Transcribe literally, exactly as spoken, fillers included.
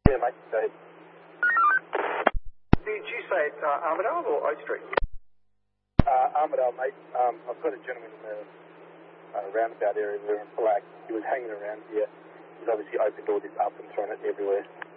Yeah, mate. Go ahead. Did you say it's uh, Armadale or Oak Street? Uh, Armadale, mate. Um, I've got a gentleman in the uh, roundabout area wearing black. He was hanging around here. He's obviously opened all this up and thrown it everywhere.